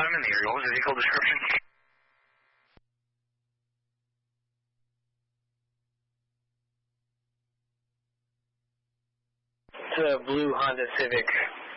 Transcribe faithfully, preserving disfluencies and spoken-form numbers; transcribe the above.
I'm in the area. What was the vehicle description? It's a blue Honda Civic,